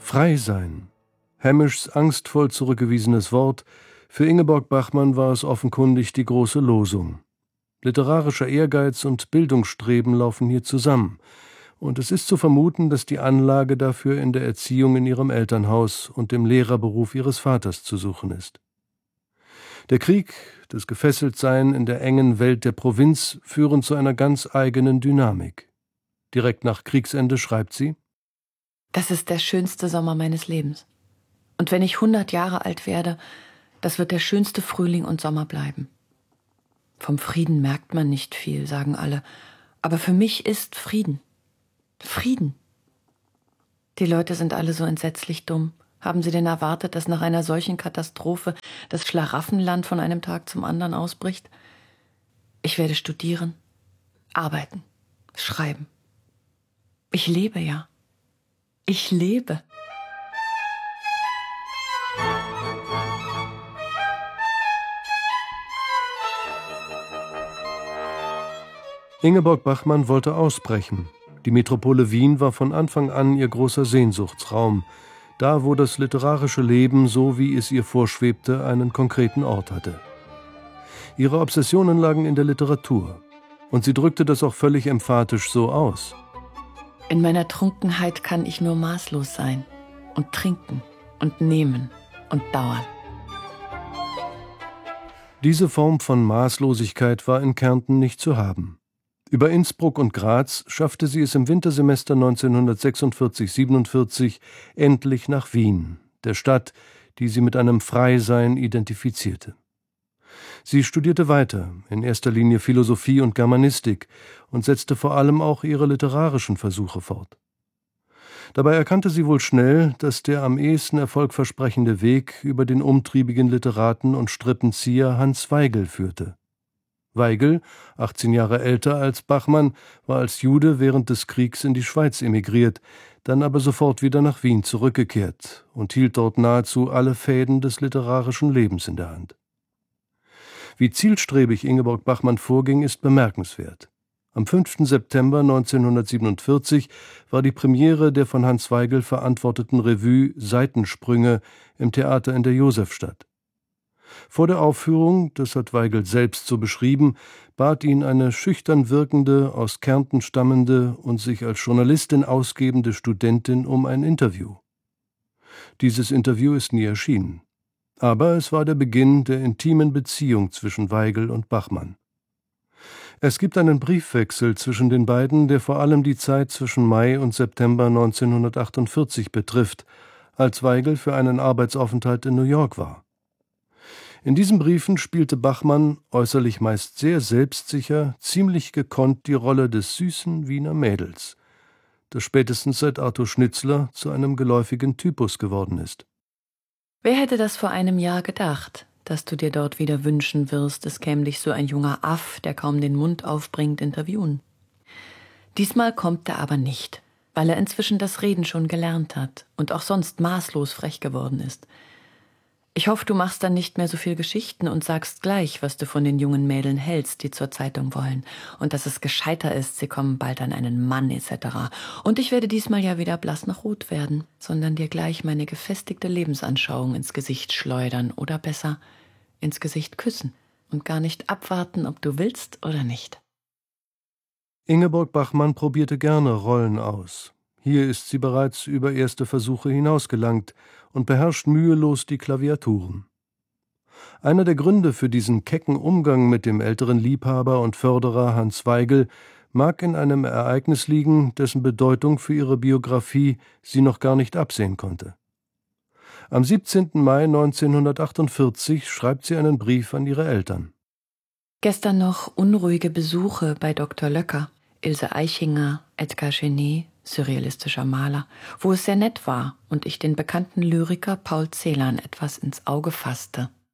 Frei sein. Hamischs angstvoll zurückgewiesenes Wort. Für Ingeborg Bachmann war es offenkundig die große Losung. Literarischer Ehrgeiz und Bildungsstreben laufen hier zusammen. Und es ist zu vermuten, dass die Anlage dafür in der Erziehung in ihrem Elternhaus und dem Lehrerberuf ihres Vaters zu suchen ist. Der Krieg, das Gefesseltsein in der engen Welt der Provinz führen zu einer ganz eigenen Dynamik. Direkt nach Kriegsende schreibt sie: Das ist der schönste Sommer meines Lebens. Und wenn ich 100 Jahre alt werde, das wird der schönste Frühling und Sommer bleiben. Vom Frieden merkt man nicht viel, sagen alle. Aber für mich ist Frieden. Frieden. Die Leute sind alle so entsetzlich dumm. Haben sie denn erwartet, dass nach einer solchen Katastrophe das Schlaraffenland von einem Tag zum anderen ausbricht? Ich werde studieren, arbeiten, schreiben. Ich lebe ja. Ich lebe. Ingeborg Bachmann wollte ausbrechen. Die Metropole Wien war von Anfang an ihr großer Sehnsuchtsraum, da wo das literarische Leben, so wie es ihr vorschwebte, einen konkreten Ort hatte. Ihre Obsessionen lagen in der Literatur. Und sie drückte das auch völlig emphatisch so aus. In meiner Trunkenheit kann ich nur maßlos sein und trinken und nehmen und dauern. Diese Form von Maßlosigkeit war in Kärnten nicht zu haben. Über Innsbruck und Graz schaffte sie es im Wintersemester 1946/47 endlich nach Wien, der Stadt, die sie mit einem Freisein identifizierte. Sie studierte weiter, in erster Linie Philosophie und Germanistik, und setzte vor allem auch ihre literarischen Versuche fort. Dabei erkannte sie wohl schnell, dass der am ehesten erfolgversprechende Weg über den umtriebigen Literaten und Strippenzieher Hans Weigel führte. Weigel, 18 Jahre älter als Bachmann, war als Jude während des Kriegs in die Schweiz emigriert, dann aber sofort wieder nach Wien zurückgekehrt und hielt dort nahezu alle Fäden des literarischen Lebens in der Hand. Wie zielstrebig Ingeborg Bachmann vorging, ist bemerkenswert. Am 5. September 1947 war die Premiere der von Hans Weigel verantworteten Revue Seitensprünge im Theater in der Josefstadt. Vor der Aufführung, das hat Weigel selbst so beschrieben, bat ihn eine schüchtern wirkende, aus Kärnten stammende und sich als Journalistin ausgebende Studentin um ein Interview. Dieses Interview ist nie erschienen. Aber es war der Beginn der intimen Beziehung zwischen Weigel und Bachmann. Es gibt einen Briefwechsel zwischen den beiden, der vor allem die Zeit zwischen Mai und September 1948 betrifft, als Weigel für einen Arbeitsaufenthalt in New York war. In diesen Briefen spielte Bachmann, äußerlich meist sehr selbstsicher, ziemlich gekonnt die Rolle des süßen Wiener Mädels, das spätestens seit Arthur Schnitzler zu einem geläufigen Typus geworden ist. Wer hätte das vor einem Jahr gedacht, dass du dir dort wieder wünschen wirst, es käme dich so ein junger Aff, der kaum den Mund aufbringt, interviewen? Diesmal kommt er aber nicht, weil er inzwischen das Reden schon gelernt hat und auch sonst maßlos frech geworden ist. Ich hoffe, du machst dann nicht mehr so viel Geschichten und sagst gleich, was du von den jungen Mädeln hältst, die zur Zeitung wollen. Und dass es gescheiter ist, sie kommen bald an einen Mann etc. Und ich werde diesmal ja wieder blass nach rot werden, sondern dir gleich meine gefestigte Lebensanschauung ins Gesicht schleudern oder besser ins Gesicht küssen und gar nicht abwarten, ob du willst oder nicht. Ingeborg Bachmann probierte gerne Rollen aus. Hier ist sie bereits über erste Versuche hinausgelangt und beherrscht mühelos die Klaviaturen. Einer der Gründe für diesen kecken Umgang mit dem älteren Liebhaber und Förderer Hans Weigel mag in einem Ereignis liegen, dessen Bedeutung für ihre Biografie sie noch gar nicht absehen konnte. Am 17. Mai 1948 schreibt sie einen Brief an ihre Eltern. Gestern noch unruhige Besuche bei Dr. Löcker, Ilse Eichinger, Edgar Genet, surrealistischer Maler, wo es sehr nett war und ich den bekannten Lyriker Paul Celan etwas ins Auge fasste.